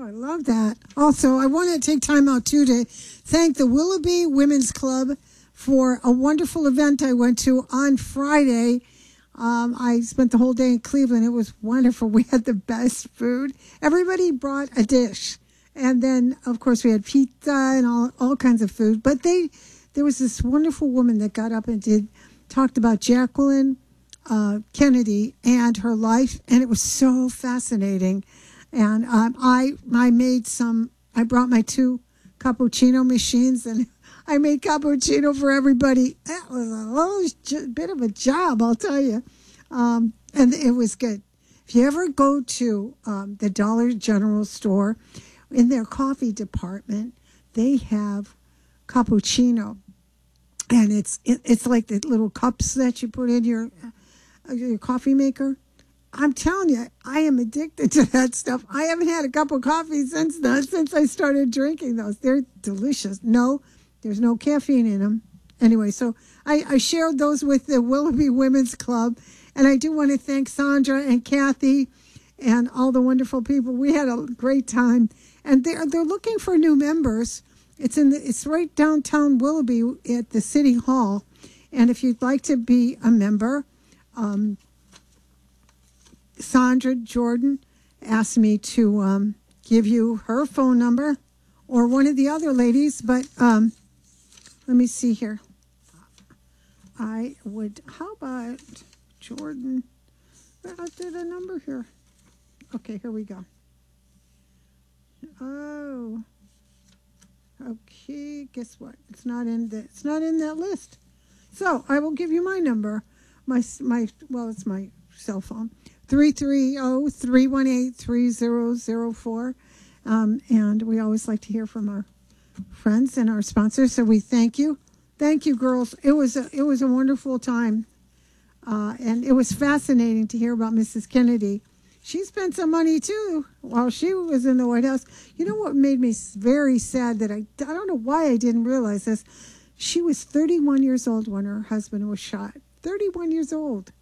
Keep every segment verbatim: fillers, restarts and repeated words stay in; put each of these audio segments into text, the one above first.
Oh, I love that. Also, I want to take time out, too, to thank the Willoughby Women's Club for a wonderful event I went to on Friday. Um, I spent the whole day in Cleveland. It was wonderful. We had the best food. Everybody brought a dish. And then, of course, we had pizza and all, all kinds of food. But they, there was this wonderful woman that got up and did talked about Jacqueline uh, Kennedy and her life. And it was so fascinating. And um, I I made some, I brought my two cappuccino machines and I made cappuccino for everybody. That was a little j- bit of a job, I'll tell you. Um, and it was good. If you ever go to um, the Dollar General store, in their coffee department, they have cappuccino. And it's it, it's like the little cups that you put in your, uh, your coffee maker. I'm telling you, I am addicted to that stuff. I haven't had a cup of coffee since then, since I started drinking those. They're delicious. No, there's no caffeine in them. Anyway, so I, I shared those with the Willoughby Women's Club. And I do want to thank Sandra and Kathy and all the wonderful people. We had a great time. And they're, they're looking for new members. It's in the, it's right downtown Willoughby at the City Hall. And if you'd like to be a member, um, Sandra Jordan asked me to um, give you her phone number or one of the other ladies. But um, let me see here. I would, how about Jordan? I did a number here. Okay, here we go. Oh, okay. Guess what? It's not in the. It's not in that list. So I will give you my number. My my. Well, it's my cell phone. Three three zero three one eight three zero zero four. Um, and we always like to hear from our friends and our sponsors. So we thank you, thank you, girls. It was a it was a wonderful time, uh, and it was fascinating to hear about Missus Kennedy. She spent some money, too, while she was in the White House. You know what made me very sad that I, I don't know why I didn't realize this. She was thirty-one years old when her husband was shot. thirty-one years old.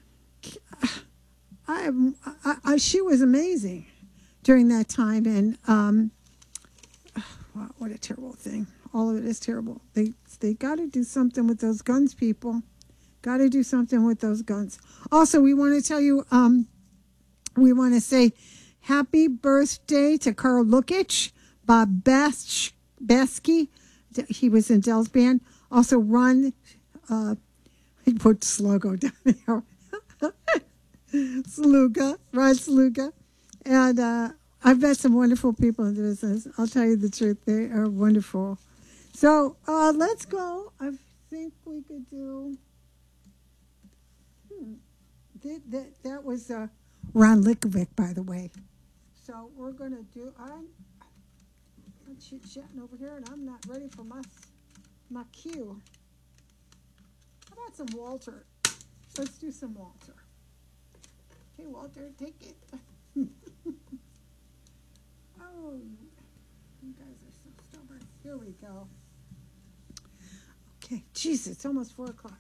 I, I, I she was amazing during that time. And um, wow, what a terrible thing. All of it is terrible. They, they got to do something with those guns, people. Got to do something with those guns. Also, we want to tell you... Um, We want to say happy birthday to Carl Lukic, Bob Bas- Basky. He was in Dell's band. Also, Ron, uh, I put Slugo down there. Sluga, Ron Sluga. And uh, I've met some wonderful people in the business. I'll tell you the truth. They are wonderful. So uh, let's go. I think we could do... Hmm, that, that, that was... Uh, Ron Likovic, by the way. So we're going to do, I'm, I'm chit-chatting over here, and I'm not ready for my, my cue. How about some Walter? Let's do some Walter. Hey, Walter, take it. Oh, you guys are so stubborn. Here we go. Okay, jeez, it's almost four o'clock.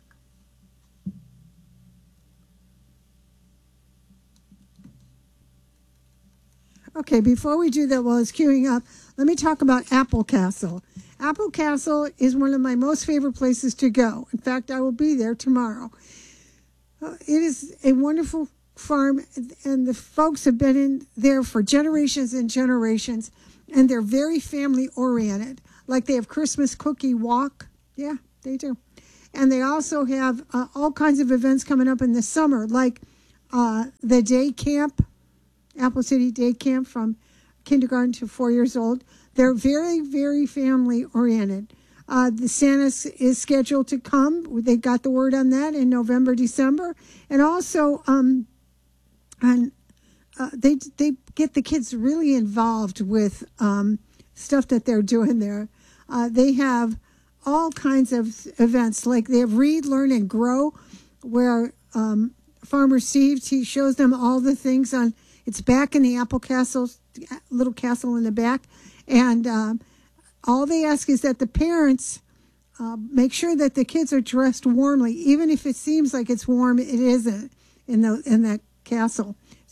Okay, before we do that, while it's queuing up, let me talk about Apple Castle. Apple Castle is one of my most favorite places to go. In fact, I will be there tomorrow. Uh, it is a wonderful farm, and the folks have been in there for generations and generations, and they're very family-oriented. Like they have Christmas cookie walk. Yeah, they do. And they also have uh, all kinds of events coming up in the summer, like uh, the day camp, Apple City Day Camp from kindergarten to four years old. They're very, very family-oriented. Uh, the Santa is scheduled to come. They got the word on that in November, December. And also, um, and, uh, they they get the kids really involved with um, stuff that they're doing there. Uh, they have all kinds of events. Like they have Read, Learn, and Grow, where um, Farmer Steve, he shows them all the things on... It's back in the Apple Castle, little castle in the back. And um, all they ask is that the parents uh, make sure that the kids are dressed warmly. Even if it seems like it's warm, it isn't in the in that castle.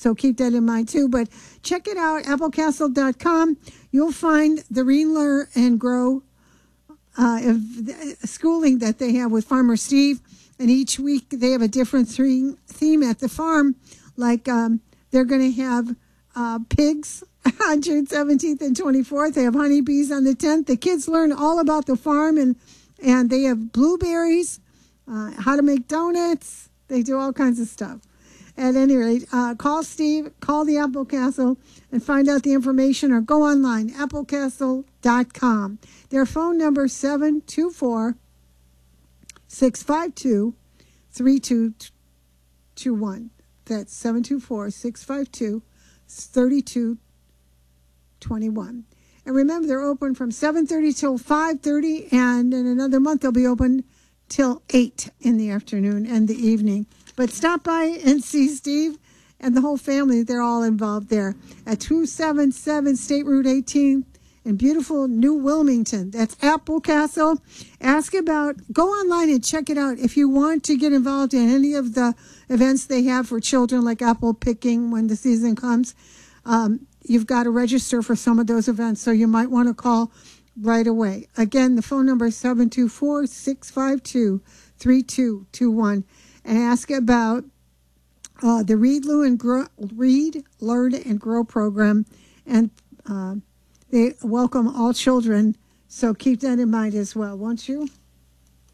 So keep that in mind too. But check it out, apple castle dot com. You'll find the Read, Learn, and Grow uh, schooling that they have with Farmer Steve. And each week they have a different theme at the farm. Like um, they're going to have uh, pigs on June seventeenth and twenty-fourth. They have honeybees on the tenth. The kids learn all about the farm, and, and they have blueberries, uh, how to make donuts. They do all kinds of stuff. At any rate, uh, call Steve, call the Apple Castle, and find out the information, or go online, apple castle dot com. Their phone number is seven two four, six five two, three two two one. That's seven two four, six five two, three two two one. And remember, they're open from seven thirty till five thirty, and in another month they'll be open till eight in the afternoon and the evening. But stop by and see Steve and the whole family. They're all involved there at two seventy-seven State Route eighteen in beautiful New Wilmington. That's Apple Castle. Ask about, go online and check it out. If you want to get involved in any of the events they have for children, like apple picking when the season comes, um, you've got to register for some of those events. So you might want to call right away. Again, the phone number is seven two four, six five two, three two two one. And ask about uh, the Read, Learn, and Grow, Read, Learn, and Grow program. And uh, they welcome all children, so keep that in mind as well, won't you?